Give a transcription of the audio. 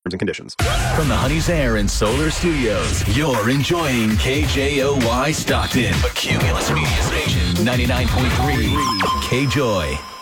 and conditions. From the Honey's Air and Solar Studios, you're enjoying KJOY Stockton, a Cumulus Media Station, 99.3 KJOY.